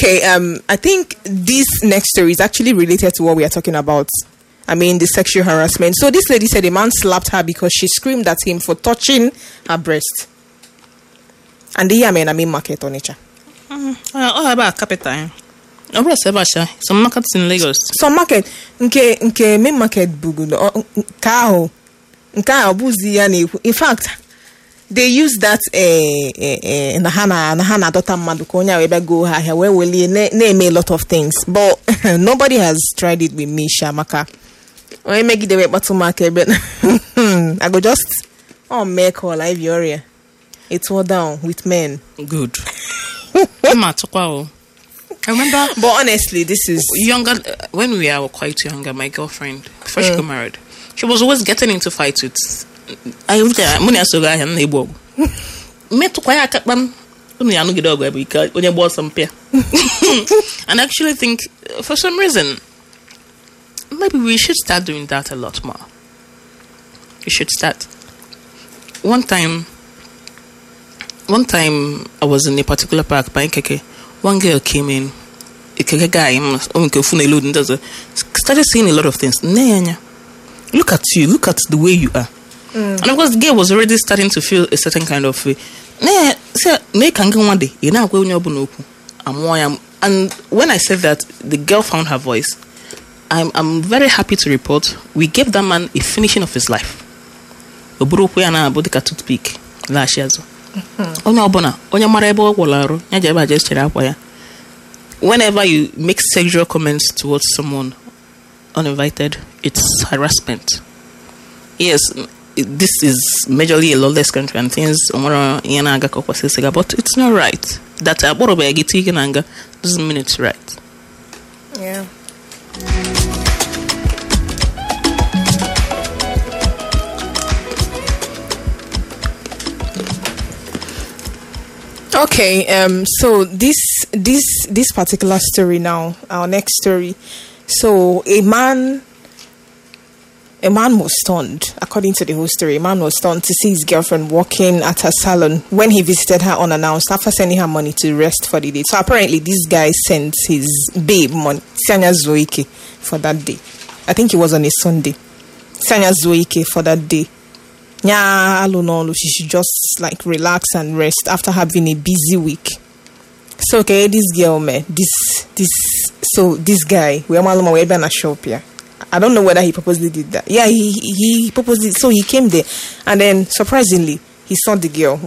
Okay, I think this next story is actually related to what we are talking about. I mean, the sexual harassment. So this lady said a man slapped her because she screamed at him for touching her breast. And the I mean market on nature. About capital. Some markets in Lagos. Some market, nke main market bugu ka buzi ya na. In fact, they use that na hana dota mmadụ ka onye webe go ahịa wee welie na-eme a lot of things, but nobody has tried it with me, Shamaka. Onye megide wee kpatụ maka ebe I go just make call live area. It wore down with men. Good. I remember, but honestly, this is younger. When we were quite younger, my girlfriend, before she got married, she was always getting into fights with. I look at money as a guy and they bought. Met to quiet at them. Only I know get over because when you bought some pair. And I actually think, for some reason, maybe we should start doing that a lot more. We should start. One time, I was in a particular park buying keke. One girl came in, a guy, started saying a lot of things. Look at you, look at the way you are. And of course, the girl was already starting to feel a certain kind of way. And when I said that, the girl found her voice. I'm very happy to report we gave that man a finishing of his life. Toothpick. Whenever you make sexual comments towards someone uninvited, it's harassment. Yes, this is majorly a lawless country and things, but it's not right. That doesn't mean it's right. Yeah. Okay, so this particular story now, our next story. So a man was stunned, according to the whole story. A man was stunned to see his girlfriend walking at her salon when he visited her unannounced after sending her money to rest for the day. So apparently this guy sent his babe money, Sanya Zoike, for that day. I think it was on a Sunday. Sanya Zoike for that day. She should just like relax and rest after having a busy week. So okay, this girl, man, this guy, we are in a shop here. I don't know whether he purposely did that. Yeah, he purposely. So he came there, and then surprisingly, he saw the girl